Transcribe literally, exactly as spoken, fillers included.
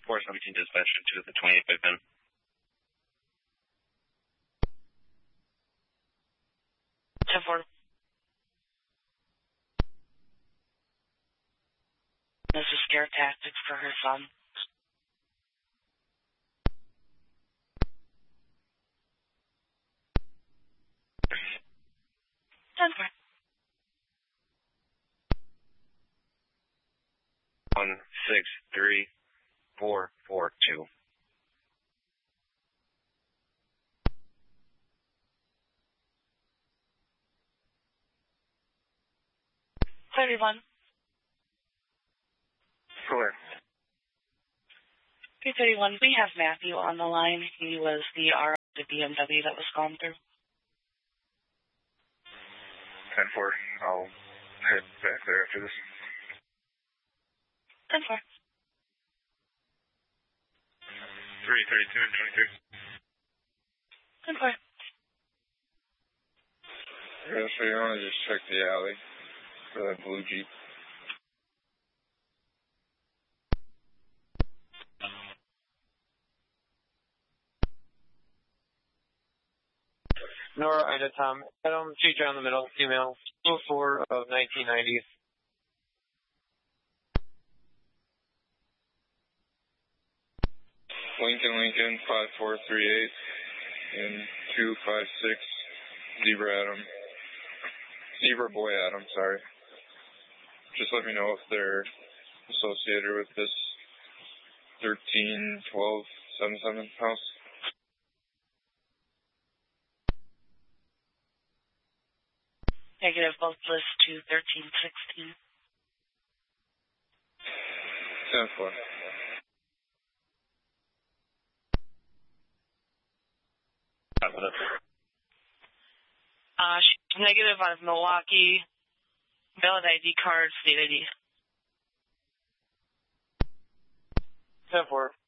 four seventeen dispatch to the twenty-eight by Ben. ten four. This is scare tactics for her son. ten four. one six three four four two. thirty-one. Clear. three thirty-one, we have Matthew on the line. He was the R of the B M W that was gone through. ten four, I'll head back there after this. ten four. three thirty-two and twenty-three. ten four. Yeah, so you want to just check the alley for that blue Jeep. Nora Ida Tom, Adam, teacher on the middle, female, oh four of nineteen ninety. Lincoln, Lincoln, five four three eight and two five six, Zebra Adam. Zebra Boy Adam, sorry. Just let me know if they're associated with this thirteen twelve seventy-seven house. Negative, both list to thirteen sixteen. ten four. Uh, she's negative out of Milwaukee. Valid I D card, state I D. ten four.